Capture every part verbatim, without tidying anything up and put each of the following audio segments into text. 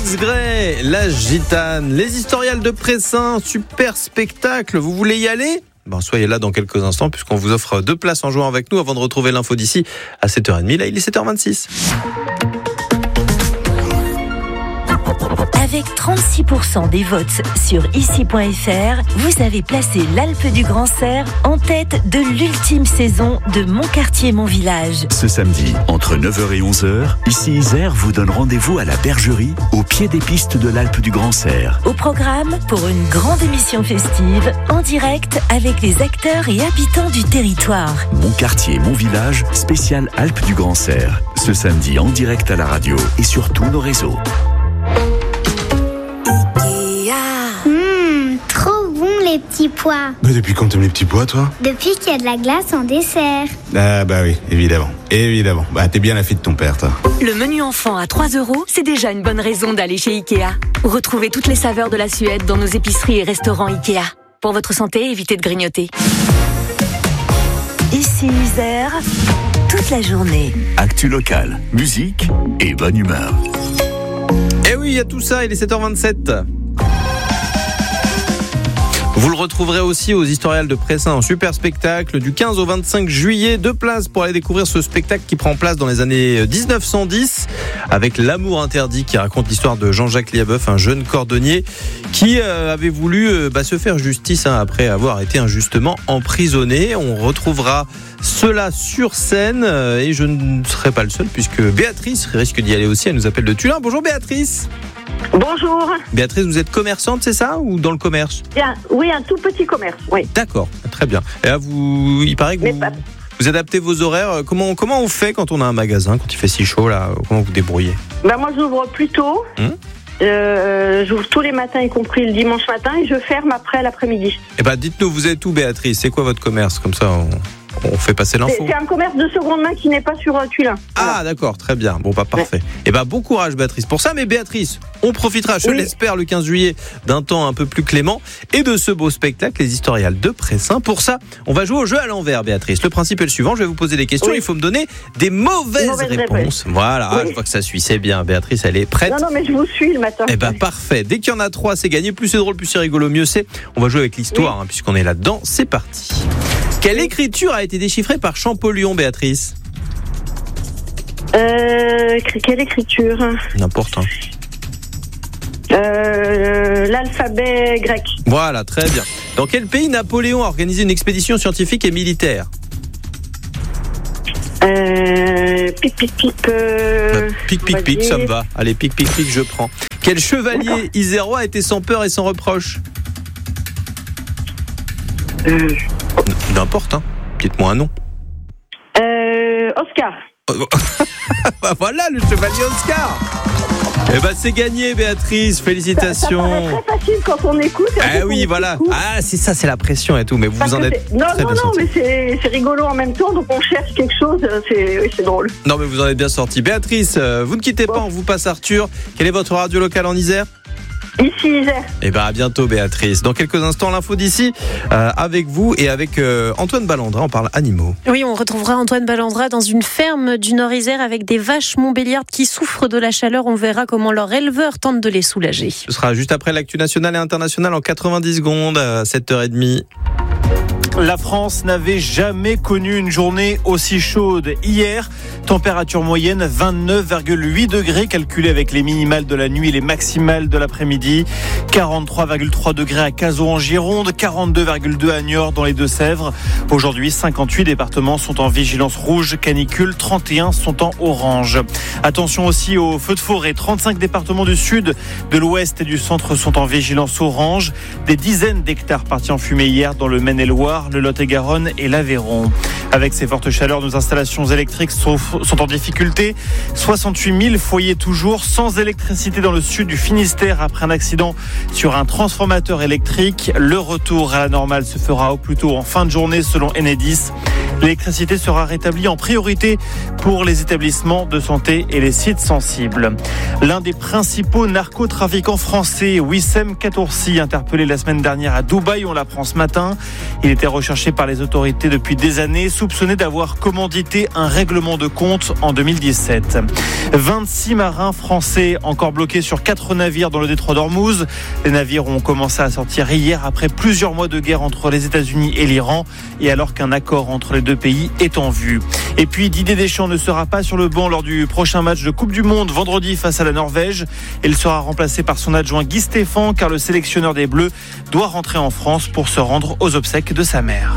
Max Gray, la gitane, les historiales de Pressin, super spectacle. Vous voulez y aller ? Bon, soyez là dans quelques instants puisqu'on vous offre deux places en jouant avec nous avant de retrouver l'info d'ici à sept heures trente. Là, il est sept heures vingt-six. Avec trente-six pour cent des votes sur ici point f r, vous avez placé l'Alpe du Grand Serre en tête de l'ultime saison de Mon quartier, mon village. Ce samedi, entre neuf heures et onze heures, ici Isère vous donne rendez-vous à la Bergerie, au pied des pistes de l'Alpe du Grand Serre. Au programme, pour une grande émission festive, en direct avec les acteurs et habitants du territoire. Mon quartier, mon village, spécial Alpe du Grand Serre. Ce samedi en direct à la radio et sur tous nos réseaux. Les petits pois. Mais depuis quand t'aimes les petits pois, toi ? Depuis qu'il y a de la glace en dessert. Ah bah oui, évidemment, évidemment. Bah t'es bien la fille de ton père, toi. Le menu enfant à trois euros, c'est déjà une bonne raison d'aller chez Ikea. Retrouvez toutes les saveurs de la Suède dans nos épiceries et restaurants Ikea. Pour votre santé, évitez de grignoter. Ici Isère, toute la journée. Actu locale, musique et bonne humeur. Eh oui, il y a tout ça, il est sept heures vingt-sept. Vous le retrouverez aussi aux Historiales de Pressin, un super spectacle du quinze au vingt-cinq juillet. Deux places pour aller découvrir ce spectacle qui prend place dans les années dix-neuf cent dix avec L'amour interdit, qui raconte l'histoire de Jean-Jacques Liabeuf, un jeune cordonnier qui euh, avait voulu euh, bah, se faire justice hein, après avoir été injustement emprisonné. On retrouvera cela sur scène euh, et je ne serai pas le seul puisque Béatrice risque d'y aller aussi. Elle nous appelle de Tullin. Bonjour Béatrice. Bonjour. Béatrice, vous êtes commerçante, c'est ça, ou dans le commerce ? Bien, oui, un tout petit commerce, oui. D'accord, très bien. Et là, vous, il paraît que vous, pas... vous adaptez vos horaires. Comment, comment on fait quand on a un magasin, quand il fait si chaud là ? Comment vous débrouillez ? Ben moi, j'ouvre plus tôt. Hum euh, j'ouvre tous les matins, y compris le dimanche matin, et je ferme après l'après-midi. Eh ben, dites-nous, vous êtes où, Béatrice ? C'est quoi votre commerce ? Comme ça, on... On fait passer l'info. C'est un commerce de seconde main qui n'est pas sur euh, Tullin. Ah voilà. D'accord, très bien. Bon, pas bah, parfait. Ouais. Et bah bon courage Béatrice pour ça. Mais Béatrice, on profitera, je oui. l'espère, le quinze juillet d'un temps un peu plus clément et de ce beau spectacle, les Historiales de Pressin. Pour ça, on va jouer au jeu à l'envers, Béatrice. Le principe est le suivant, je vais vous poser des questions, oui. il faut me donner des mauvaises, mauvaises réponses. réponses. Voilà, oui. je vois que ça suit, c'est bien. Béatrice, elle est prête. Non, non, mais je vous suis le matin. Eh bah parfait. Dès qu'il y en a trois, c'est gagné. Plus c'est drôle, plus c'est rigolo, mieux c'est. On va jouer avec l'histoire, oui. hein, puisqu'on est là-dedans. C'est parti. Quelle écriture a été déchiffrée par Champollion, Béatrice ? Euh, quelle écriture ? N'importe. Hein. Euh, l'alphabet grec. Voilà, très bien. Dans quel pays Napoléon a organisé une expédition scientifique et militaire ? Euh, pic, pic, pic. Euh, bah, pic, pic, pic, ça me va. Allez, pic, pic, pic, je prends. Quel chevalier isérois était sans peur et sans reproche ? euh... N'importe, hein. Dites-moi un nom. Euh, Oscar. Bah voilà, le chevalier Oscar. Eh ben c'est gagné, Béatrice. Félicitations. Ça, ça paraît très facile quand on écoute. Ah oui, voilà. Ah c'est ça, c'est la pression et tout. Mais vous Parce vous en êtes non, très non, bien non, sorti. mais c'est, c'est rigolo en même temps. Donc on cherche quelque chose. C'est, oui, c'est drôle. Non, mais vous en êtes bien sorti. Béatrice, vous ne quittez bon. pas. On vous passe Arthur. Quelle est votre radio locale en Isère ? Ici Isère. Eh ben à bientôt Béatrice. Dans quelques instants l'info d'ici euh, avec vous et avec euh, Antoine Ballandra. On parle animaux. Oui, on retrouvera Antoine Ballandra dans une ferme du Nord-Isère avec des vaches montbéliardes qui souffrent de la chaleur. On verra comment leur éleveur tente de les soulager. Ce sera juste après l'actu nationale et internationale en quatre-vingt-dix secondes à sept heures trente. La France n'avait jamais connu une journée aussi chaude. Hier, température moyenne vingt-neuf virgule huit degrés, calculée avec les minimales de la nuit et les maximales de l'après-midi. quarante-trois virgule trois degrés à Cazaux en Gironde, quarante-deux virgule deux à Niort dans les Deux-Sèvres. Aujourd'hui, cinquante-huit départements sont en vigilance rouge canicule, trente et un sont en orange. Attention aussi aux feux de forêt. trente-cinq départements du sud, de l'ouest et du centre sont en vigilance orange. Des dizaines d'hectares partis en fumée hier dans le Maine-et-Loire, le Lot-et-Garonne et l'Aveyron. Avec ces fortes chaleurs, nos installations électriques sont, sont en difficulté. soixante-huit mille foyers toujours sans électricité dans le sud du Finistère après un accident sur un transformateur électrique. Le retour à la normale se fera au plus tôt en fin de journée selon Enedis. L'électricité sera rétablie en priorité pour les établissements de santé et les sites sensibles. L'un des principaux narcotrafiquants français, Wissem Katoursi, interpellé la semaine dernière à Dubaï, on l'apprend ce matin. Il était recherché par les autorités depuis des années, soupçonné d'avoir commandité un règlement de compte en deux mille dix-sept. vingt-six marins français encore bloqués sur quatre navires dans le détroit d'Ormuz. Les navires ont commencé à sortir hier après plusieurs mois de guerre entre les États-Unis et l'Iran et alors qu'un accord entre les deux pays est en vue. Et puis Didier Deschamps ne sera pas sur le banc lors du prochain match de Coupe du Monde vendredi face à la Norvège. Il sera remplacé par son adjoint Guy Stéphane car le sélectionneur des Bleus doit rentrer en France pour se rendre aux obsèques de sa mère.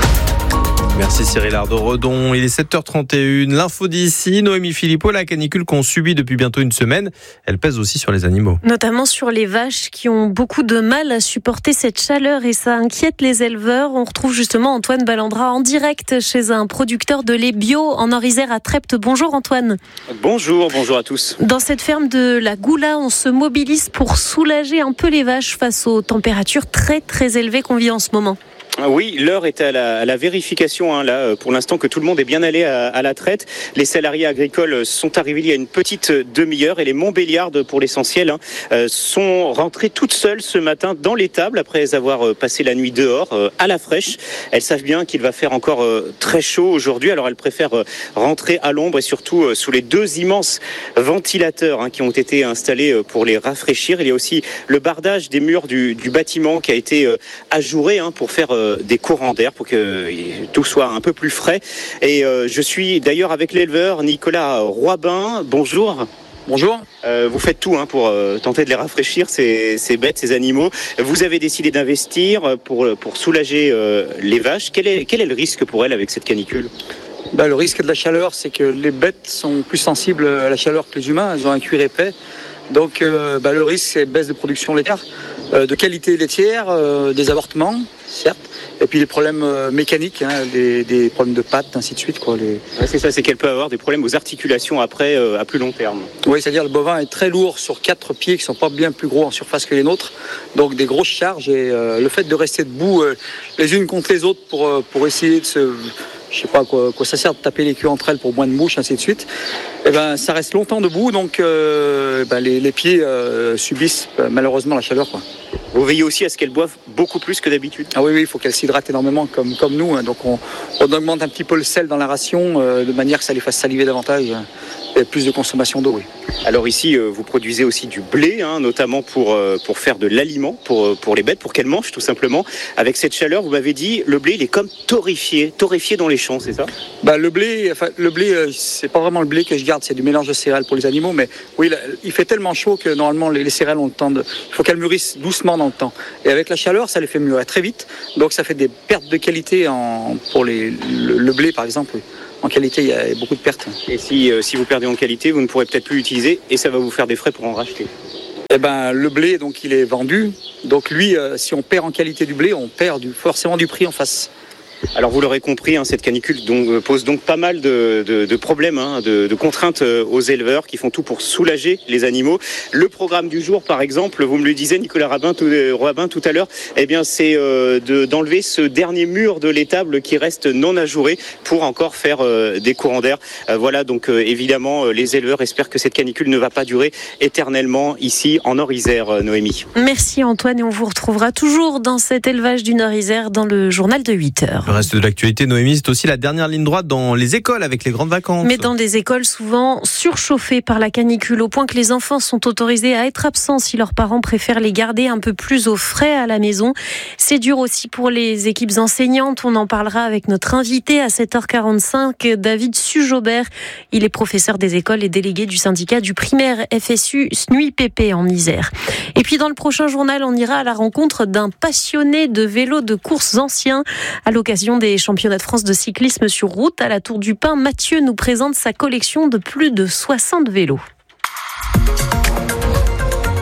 Merci Cyril Ardo-Redon. Il est sept heures trente et une. L'info d'ici, Noémie Philippot, la canicule qu'on subit depuis bientôt une semaine, elle pèse aussi sur les animaux. Notamment sur les vaches qui ont beaucoup de mal à supporter cette chaleur et ça inquiète les éleveurs. On retrouve justement Antoine Ballandra en direct chez un producteur de lait bio en Orisère à Trepte. Bonjour Antoine. Bonjour, bonjour à tous. Dans cette ferme de la Goula, on se mobilise pour soulager un peu les vaches face aux températures très très élevées qu'on vit en ce moment. Oui, l'heure est à la, à la vérification. Hein, là, pour l'instant, que tout le monde est bien allé à, à la traite. Les salariés agricoles sont arrivés il y a une petite demi-heure et les Montbéliardes, pour l'essentiel, hein, sont rentrées toutes seules ce matin dans l'étable après avoir passé la nuit dehors à la fraîche. Elles savent bien qu'il va faire encore très chaud aujourd'hui, alors elles préfèrent rentrer à l'ombre et surtout sous les deux immenses ventilateurs hein, qui ont été installés pour les rafraîchir. Il y a aussi le bardage des murs du, du bâtiment qui a été ajouré hein, pour faire des courants d'air pour que tout soit un peu plus frais. Et euh, je suis d'ailleurs avec l'éleveur Nicolas Roibin. Bonjour. Bonjour. Euh, vous faites tout hein, pour euh, tenter de les rafraîchir, ces, ces bêtes, ces animaux. Vous avez décidé d'investir pour, pour soulager euh, les vaches. Quel est, quel est le risque pour elles avec cette canicule ? Ben, le risque de la chaleur, c'est que les bêtes sont plus sensibles à la chaleur que les humains. Elles ont un cuir épais. Donc euh, ben, le risque, c'est baisse de production laitière, euh, de qualité laitière, euh, des avortements, certes, et puis les problèmes euh, mécaniques, hein, des, des problèmes de pattes, ainsi de suite. Quoi, les... ouais, c'est ça, c'est qu'elle peut avoir des problèmes aux articulations après, euh, à plus long terme. Oui, c'est-à-dire le bovin est très lourd sur quatre pieds qui ne sont pas bien plus gros en surface que les nôtres, donc des grosses charges, et euh, le fait de rester debout euh, les unes contre les autres pour, euh, pour essayer de se... Je sais pas quoi, quoi ça sert de taper les queues entre elles pour moins de mouches, ainsi de suite. Et ben, ça reste longtemps debout, donc euh, ben, les, les pieds euh, subissent ben, malheureusement la chaleur. Quoi. Vous veillez aussi à ce qu'elles boivent beaucoup plus que d'habitude ? Ah oui, oui, il faut qu'elles s'hydratent énormément comme, comme nous. Hein. Donc on, on augmente un petit peu le sel dans la ration euh, de manière que ça les fasse saliver davantage. Et plus de consommation d'eau, oui. Alors ici, euh, vous produisez aussi du blé, hein, notamment pour, euh, pour faire de l'aliment pour, pour les bêtes, pour qu'elles mangent tout simplement. Avec cette chaleur, vous m'avez dit, le blé, il est comme torréfié, torréfié dans les champs, c'est ça ? Bah, le blé, enfin, le blé, euh, c'est pas vraiment le blé que je garde, c'est du mélange de céréales pour les animaux, mais oui, là, il fait tellement chaud que normalement les, les céréales ont le temps de... Il faut qu'elles mûrissent doucement dans le temps. Et avec la chaleur, ça les fait mûrir très vite, donc ça fait des pertes de qualité en, pour les, le, le blé, par exemple, oui. En qualité, il y a beaucoup de pertes. Et si, euh, si vous perdez en qualité, vous ne pourrez peut-être plus l'utiliser et ça va vous faire des frais pour en racheter. Eh ben, le blé, donc, il est vendu. Donc lui, euh, si on perd en qualité du blé, on perd du, forcément du prix en face. Alors vous l'aurez compris, hein, cette canicule donc, pose donc pas mal de, de, de problèmes, hein, de, de contraintes aux éleveurs qui font tout pour soulager les animaux. Le programme du jour, par exemple, vous me le disiez, Nicolas Rabin, tout, Rabin, tout à l'heure, eh bien c'est euh, de, d'enlever ce dernier mur de l'étable qui reste non ajouré pour encore faire euh, des courants d'air. Euh, voilà, donc euh, évidemment, euh, les éleveurs espèrent que cette canicule ne va pas durer éternellement ici en Orisère, euh, Noémie. Merci Antoine et on vous retrouvera toujours dans cet élevage du Orisère dans le journal de huit heures. Le reste de l'actualité, Noémie, c'est aussi la dernière ligne droite dans les écoles avec les grandes vacances. Mais dans des écoles souvent surchauffées par la canicule, au point que les enfants sont autorisés à être absents si leurs parents préfèrent les garder un peu plus au frais à la maison. C'est dur aussi pour les équipes enseignantes. On en parlera avec notre invité à sept heures quarante-cinq, David Sujaubert. Il est professeur des écoles et délégué du syndicat du primaire F S U S N U I P P en Isère. Et puis dans le prochain journal, on ira à la rencontre d'un passionné de vélo de courses anciens à l'occasion des championnats de France de cyclisme sur route à la Tour du Pin. Mathieu nous présente sa collection de plus de soixante vélos.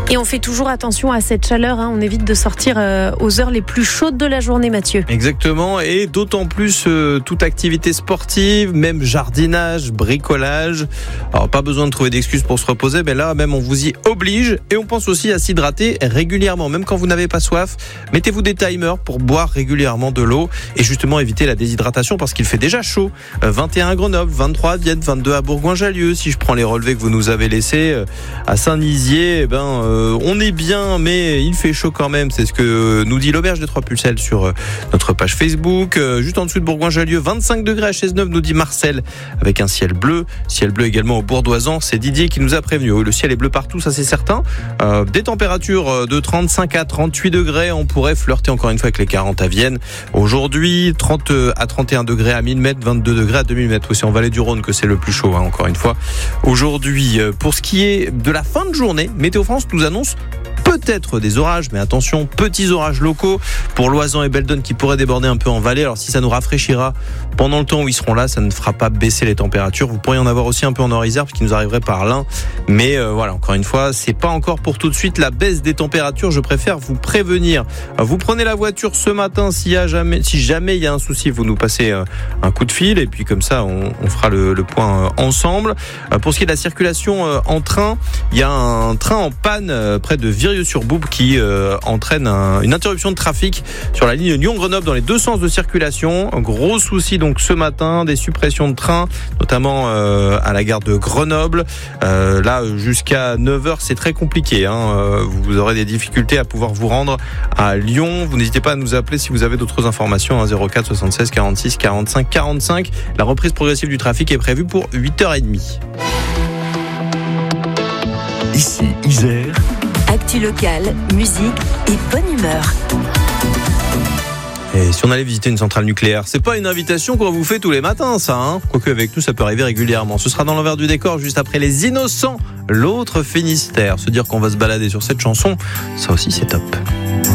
Et on fait toujours attention à cette chaleur, hein. On évite de sortir euh, aux heures les plus chaudes de la journée, Mathieu. Exactement, et d'autant plus euh, toute activité sportive, même jardinage, bricolage. Alors pas besoin de trouver d'excuses pour se reposer, mais là même on vous y oblige. Et on pense aussi à s'hydrater régulièrement, même quand vous n'avez pas soif. Mettez-vous des timers pour boire régulièrement de l'eau et justement éviter la déshydratation parce qu'il fait déjà chaud. Euh, vingt et un à Grenoble, vingt-trois à Vienne, vingt-deux à Bourgoin-Jallieu. Si je prends les relevés que vous nous avez laissés euh, à Saint-Nizier, eh ben euh, on est bien, mais il fait chaud quand même. C'est ce que nous dit l'Auberge des Trois Pucelles sur notre page Facebook. Juste en dessous de Bourgoin-Jallieu, vingt-cinq degrés à Chesneuf, nous dit Marcel, avec un ciel bleu. Ciel bleu également au Bourdoisan. C'est Didier qui nous a prévenu. Le ciel est bleu partout, ça c'est certain. Euh, des températures de trente-cinq à trente-huit degrés. On pourrait flirter encore une fois avec les quarante à Vienne. Aujourd'hui, trente à trente et un degrés à mille mètres, vingt-deux degrés à deux mille mètres. C'est en Vallée du Rhône que c'est le plus chaud, hein, encore une fois. Aujourd'hui, pour ce qui est de la fin de journée, Météo France nous annonce peut-être des orages, mais attention, petits orages locaux pour Loisan et Beldon qui pourraient déborder un peu en vallée. Alors si ça nous rafraîchira pendant le temps où ils seront là, ça ne fera pas baisser les températures. Vous pourriez en avoir aussi un peu en Nord-Isère, qui nous arriverait par l'Ain. Mais euh, voilà, encore une fois, c'est pas encore pour tout de suite la baisse des températures. Je préfère vous prévenir. Vous prenez la voiture ce matin, s'il y a jamais, si jamais il y a un souci, vous nous passez euh, un coup de fil et puis comme ça, on, on fera le, le point euh, ensemble. Euh, pour ce qui est de la circulation euh, en train, il y a un train en panne euh, près de Virieu-sur-Bourg qui euh, entraîne un, une interruption de trafic sur la ligne Lyon-Grenoble dans les deux sens de circulation. Un gros souci donc ce matin, des suppressions de trains, notamment euh, à la gare de Grenoble. Euh, là, jusqu'à neuf heures, c'est très compliqué, hein. Euh, vous aurez des difficultés à pouvoir vous rendre à Lyon. Vous n'hésitez pas à nous appeler si vous avez d'autres informations, hein, zéro quatre soixante-seize quarante-six quarante-cinq quarante-cinq. La reprise progressive du trafic est prévue pour huit heures trente. Ici, Isère. Actu locale, musique et bonne humeur. Et si on allait visiter une centrale nucléaire, c'est pas une invitation qu'on vous fait tous les matins, ça, hein. Quoique avec nous, ça peut arriver régulièrement. Ce sera dans l'envers du décor, juste après Les Innocents, l'autre Finistère. Se dire qu'on va se balader sur cette chanson, ça aussi c'est top.